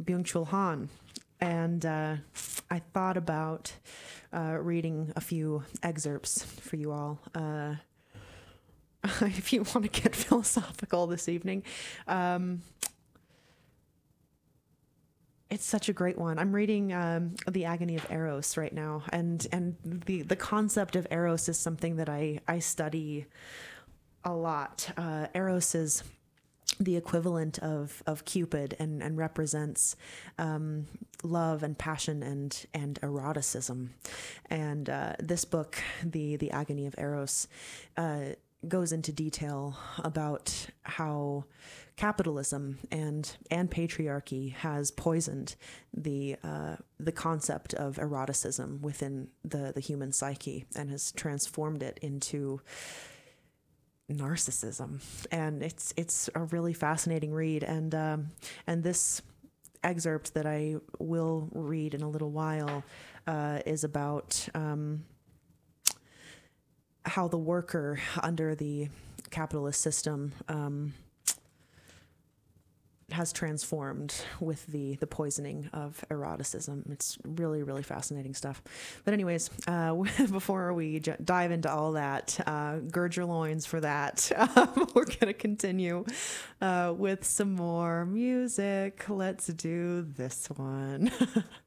Byung-Chul Han. And I thought about reading a few excerpts for you all. If you want to get philosophical this evening. It's such a great one. I'm reading The Agony of Eros right now, and the concept of Eros is something that I study a lot. Eros is the equivalent of Cupid and represents love and passion and eroticism. And this book, The Agony of Eros, goes into detail about how capitalism and patriarchy has poisoned the concept of eroticism within the human psyche and has transformed it into narcissism. And it's a really fascinating read. And this excerpt that I will read in a little while is about how the worker under the capitalist system has transformed with the poisoning of eroticism. It's really, really fascinating stuff. But anyways, before we dive into all that, gird your loins for that. We're going to continue with some more music. Let's do this one.